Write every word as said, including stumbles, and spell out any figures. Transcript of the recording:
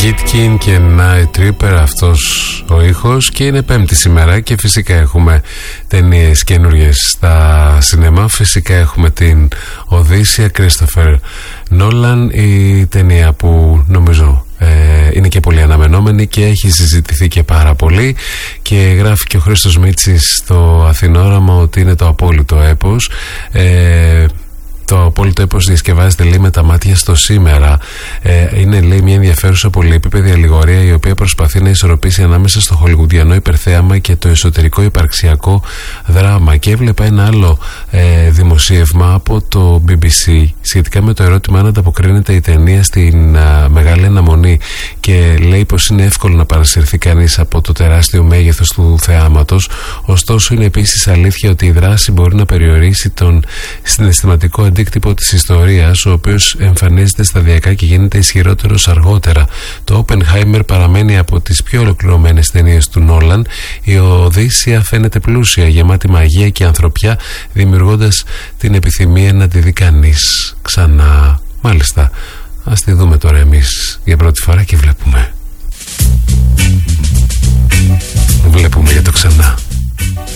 Gitkin και Night Tripper, αυτός ο ήχος, και είναι Πέμπτη σήμερα και φυσικά έχουμε ταινίες καινούριες στα σινεμά. Φυσικά έχουμε την Οδύσσεια Christopher Nolan, η ταινία που νομίζω ε, είναι και πολύ αναμενόμενη και έχει συζητηθεί και πάρα πολύ, και γράφει και ο Χρήστος Μίτσης στο Αθηνόραμα ότι είναι το απόλυτο έπος. ε, Το απόλυτο έπος διασκευάζεται, λέει, με τα μάτια στο σήμερα. Ε, είναι, λέει, μια ενδιαφέρουσα πολυεπίπεδη αλληγορία η οποία προσπαθεί να ισορροπήσει ανάμεσα στο χολιγουντιανό υπερθέαμα και το εσωτερικό υπαρξιακό δράμα. Και έβλεπα ένα άλλο ε, δημοσίευμα από το μπι μπι σι σχετικά με το ερώτημα αν ανταποκρίνεται η ταινία στην α, μεγάλη αναμονή, και λέει πως είναι εύκολο να παρασυρθεί κανείς από το τεράστιο μέγεθος του θεάματος. Ωστόσο, είναι επίσης αλήθεια ότι η δράση μπορεί να περιορίσει τον συναισθηματικό αντίκτυπο της ιστορίας, ο οποίος εμφανίζεται σταδιακά και γίνεται ισχυρότερος αργότερα. Το Oppenheimer παραμένει από τις πιο ολοκληρωμένες ταινίες του Νόλαν. Η Οδύσσεια φαίνεται πλούσια, γεμάτη μαγεία και ανθρωπιά, δημιουργώντας την επιθυμία να τη δει κανείς ξανά. Μάλιστα, ας τη δούμε τώρα εμείς για πρώτη φορά και βλέπουμε. Βλέπουμε για το ξανά.